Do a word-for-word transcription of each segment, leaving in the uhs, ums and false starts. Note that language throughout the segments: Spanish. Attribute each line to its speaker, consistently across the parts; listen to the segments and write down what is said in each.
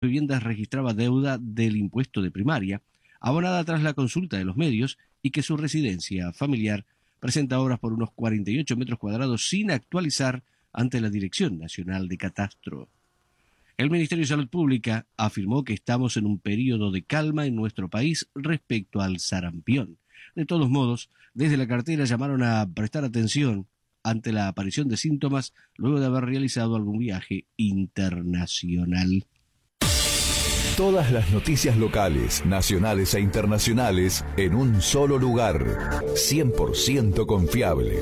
Speaker 1: viviendas registraba deuda del impuesto de primaria, abonada tras la consulta de los medios, y que su residencia familiar presenta obras por unos cuarenta y ocho metros cuadrados sin actualizar ante la Dirección Nacional de Catastro. El Ministerio de Salud Pública afirmó que estamos en un periodo de calma en nuestro país respecto al sarampión. De todos modos, desde la cartera llamaron a prestar atención ante la aparición de síntomas luego de haber realizado algún viaje internacional.
Speaker 2: Todas las noticias locales, nacionales e internacionales en un solo lugar. cien por ciento confiable.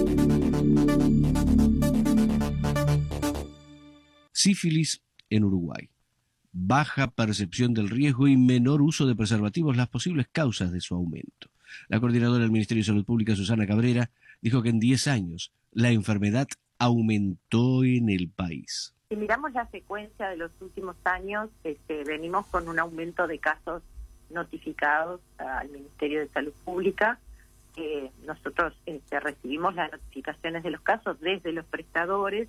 Speaker 1: Sífilis en Uruguay. Baja percepción del riesgo y menor uso de preservativos, las posibles causas de su aumento. La coordinadora del Ministerio de Salud Pública, Susana Cabrera, dijo que en diez años la enfermedad aumentó en el país.
Speaker 3: Si miramos la secuencia de los últimos años, este, venimos con un aumento de casos notificados al Ministerio de Salud Pública. Eh, nosotros este, recibimos las notificaciones de los casos desde los prestadores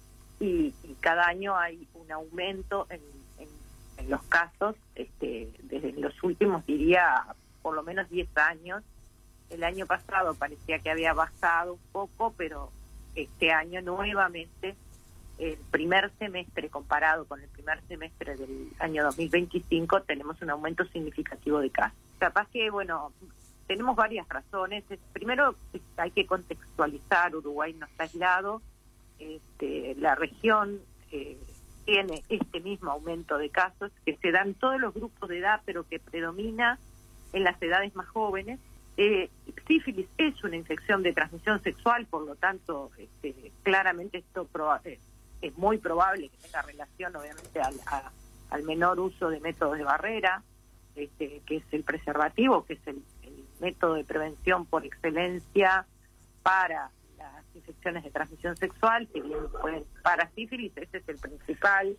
Speaker 3: y, y cada año hay un aumento en, en, en los casos, este, desde los últimos, diría, por lo menos diez años. El año pasado parecía que había bajado un poco, pero este año nuevamente, el primer semestre comparado con el primer semestre del año dos mil veinticinco, tenemos un aumento significativo de casos. Capaz que, bueno, tenemos varias razones. Primero, hay que contextualizar, Uruguay no está aislado, este, la región eh, tiene este mismo aumento de casos que se dan en todos los grupos de edad, pero que predomina en las edades más jóvenes. Eh, sífilis es una infección de transmisión sexual, por lo tanto, este, claramente esto proba- eh, es muy probable que tenga relación, obviamente, al, a, al menor uso de métodos de barrera, este, que es el preservativo, que es el, el método de prevención por excelencia para las infecciones de transmisión sexual, si bien pueden, para sífilis ese es el principal.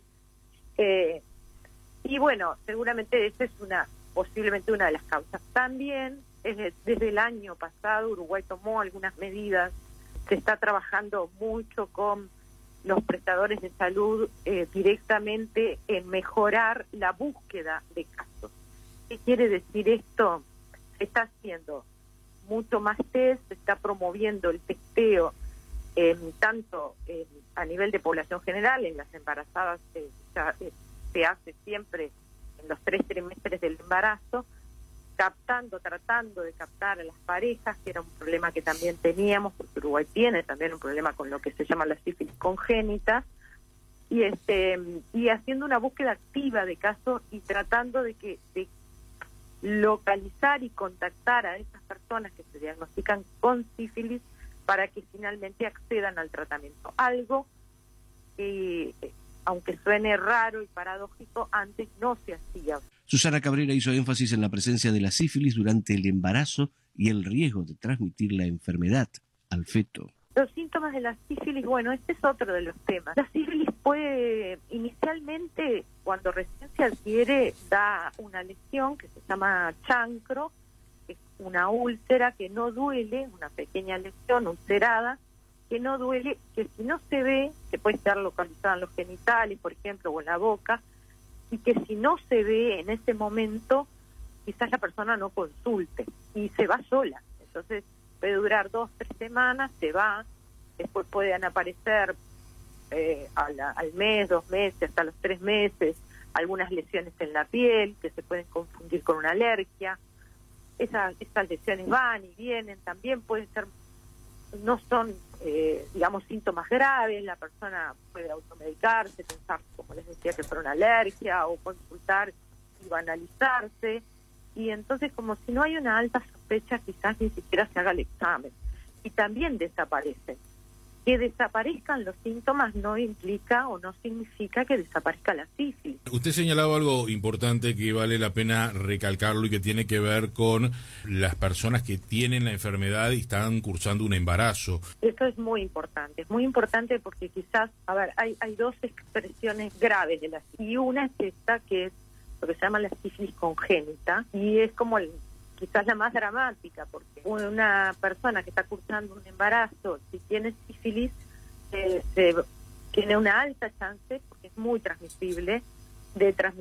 Speaker 3: Eh, y bueno, seguramente esa es una posiblemente una de las causas. También desde, desde el año pasado Uruguay tomó algunas medidas, se está trabajando mucho con los prestadores de salud eh, directamente en mejorar la búsqueda de casos. ¿Qué quiere decir esto? Se está haciendo mucho más test, se está promoviendo el testeo eh, tanto eh, a nivel de población general, en las embarazadas eh, ya, eh, se hace siempre en los tres trimestres del embarazo, captando, tratando de captar a las parejas, que era un problema que también teníamos, porque Uruguay tiene también un problema con lo que se llama la sífilis congénita, y este y haciendo una búsqueda activa de casos y tratando de que de localizar y contactar a esas personas que se diagnostican con sífilis para que finalmente accedan al tratamiento. Algo que, aunque suene raro y paradójico, antes no se hacía.
Speaker 1: Susana Cabrera hizo énfasis en la presencia de la sífilis durante el embarazo y el riesgo de transmitir la enfermedad al feto.
Speaker 3: Los síntomas de la sífilis, bueno, este es otro de los temas. La sífilis puede, inicialmente, cuando recién se adquiere, da una lesión que se llama chancro, que es una úlcera que no duele, una pequeña lesión ulcerada, que no duele, que si no se ve, que puede estar localizada en los genitales, por ejemplo, o en la boca, y que si no se ve en ese momento, quizás la persona no consulte y se va sola. Entonces puede durar dos, tres semanas, se va, después pueden aparecer eh, a la, al mes, dos meses, hasta los tres meses, algunas lesiones en la piel que se pueden confundir con una alergia. Esas, esas lesiones van y vienen, también pueden ser, no son, eh, digamos, síntomas graves, la persona puede automedicarse, pensar, como les decía, que fuera una alergia, o consultar y banalizarse, y entonces como si no hay una alta sospecha, quizás ni siquiera se haga el examen, y también desaparecen. Que desaparezcan los síntomas no implica o no significa que desaparezca la sífilis.
Speaker 4: Usted señalaba algo importante que vale la pena recalcarlo y que tiene que ver con las personas que tienen la enfermedad y están cursando un embarazo.
Speaker 3: Esto es muy importante, es muy importante porque quizás, a ver, hay, hay dos expresiones graves de la sífilis, y una es esta, que es lo que se llama la sífilis congénita, y es como el quizás la más dramática, porque una persona que está cursando un embarazo, si tiene sífilis, eh, se, tiene una alta chance, porque es muy transmisible, de transmitir